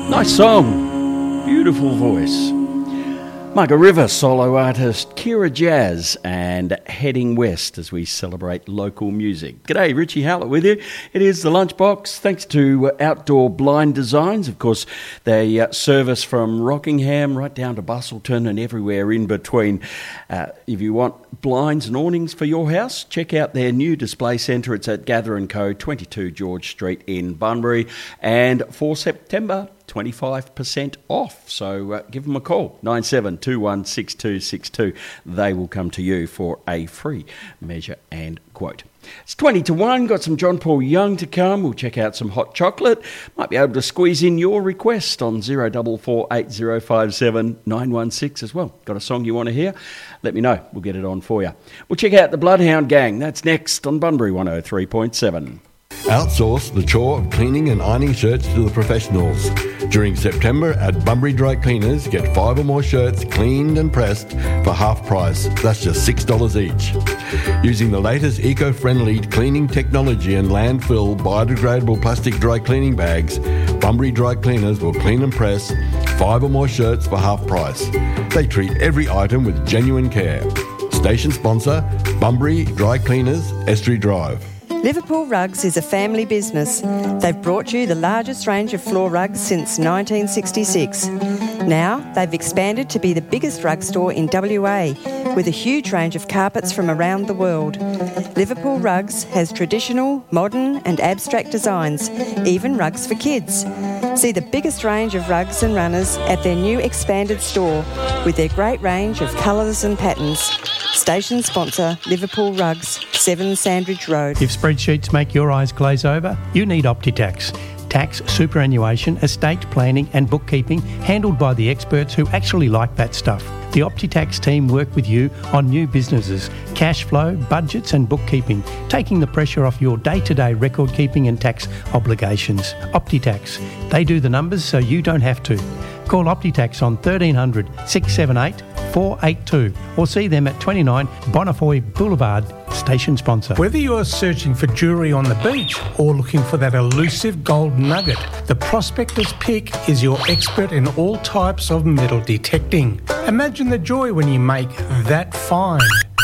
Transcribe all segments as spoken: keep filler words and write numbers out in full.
Nice song, beautiful voice. Margaret River solo artist Kira Jazz and Heading West as we celebrate local music. G'day, Richie Howlett with you. It is the Lunchbox. Thanks to Outdoor Blind Designs. Of course, they uh, service from Rockingham right down to Bustleton and everywhere in between. Uh, if you want blinds and awnings for your house, check out their new display centre. It's at Gather and Co, twenty-two George Street in Bunbury. And for September, twenty-five percent off. So uh, give them a call, nine seven two one six two six two. They will come to you for a free measure and quote. It's twenty to one, got some John Paul Young to come. We'll check out some hot chocolate. Might be able to squeeze in your request on zero four four eight zero five seven nine one six as well. Got a song you want to hear? Let me know. We'll get it on for you. We'll check out the Bloodhound Gang. That's next on Bunbury one oh three point seven. Outsource the chore of cleaning and ironing shirts to the professionals. During September at Bunbury Dry Cleaners, get five or more shirts cleaned and pressed for half price. That's just six dollars each. Using the latest eco-friendly cleaning technology and landfill biodegradable plastic dry cleaning bags, Bunbury Dry Cleaners will clean and press five or more shirts for half price. They treat every item with genuine care. Station sponsor, Bunbury Dry Cleaners, Estuary Drive. Liverpool Rugs is a family business. They've brought you the largest range of floor rugs since nineteen sixty-six. Now they've expanded to be the biggest rug store in W A, with a huge range of carpets from around the world. Liverpool Rugs has traditional, modern and abstract designs, even rugs for kids. See the biggest range of rugs and runners at their new expanded store with their great range of colours and patterns. Station sponsor, Liverpool Rugs, seven Sandridge Road. If spreadsheets make your eyes glaze over, you need OptiTax. Tax, superannuation, estate planning and bookkeeping handled by the experts who actually like that stuff. The OptiTax team work with you on new businesses, cash flow, budgets and bookkeeping, taking the pressure off your day-to-day record keeping and tax obligations. OptiTax. They do the numbers so you don't have to. Call OptiTax on thirteen hundred six seven eight four eight two or see them at twenty-nine Bonnefoy Boulevard, station sponsor. Whether you're searching for jewellery on the beach or looking for that elusive gold nugget, the Prospector's Pick is your expert in all types of metal detecting. Imagine the joy when you make that find.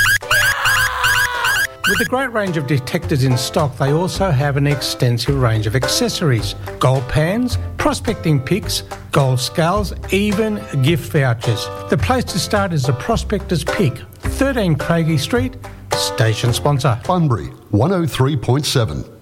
With a great range of detectors in stock, they also have an extensive range of accessories, gold pans, prospecting picks, gold scales, even gift vouchers. The place to start is the Prospector's Pick, thirteen Craigie Street, station sponsor. Bunbury one oh three point seven.